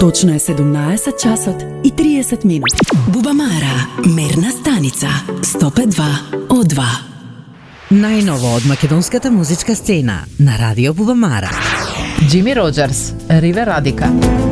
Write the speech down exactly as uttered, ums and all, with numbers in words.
Точно е седумнаесет часот и триесет минути. Бубамара, мерна станица, сто пет и два о два. Најново од македонската музичка сцена на Радио Бубамара. Джими Роџерс, Ривер Радика.